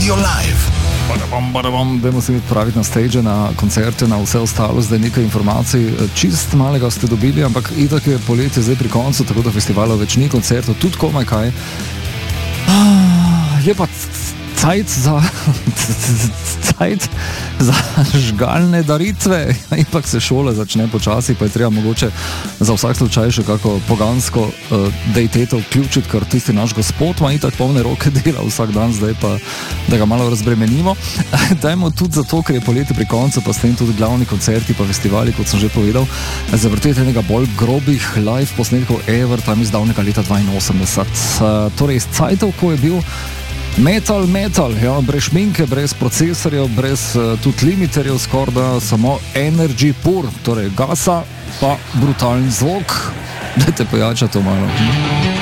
Radio Live. Dajmo se odpraviti na stage, na koncerte, na vse ostalo. Zdaj nekaj informacij, čist malega ste dobili, ampak itak je poletje zdaj pri koncu, tako da festivalov več ni, koncertov tudi komaj kaj. Je pa cajt za žgalne daritve, ipak se šole začne počasi, pa je treba mogoče za vsak slučaj še kako pogansko dejteto vključiti, ker tisti naš gospod ima itak polne roke dela vsak dan, zdaj pa da ga malo razbremenimo. Dajmo tudi zato, ker je poletje pri koncu, pa s tem tudi glavni koncerti pa festivali, kot sem že povedal, zavrteti enega bolj grobih live posnetkov ever, tam iz davnega leta 82. Torej iz cajtov, ko je bil metal, ja, brez šminke, brez procesorjev, brez tudi limiterjev, skorda samo energy pur, torej gasa pa brutalni zvok. Dajte pojačati to malo.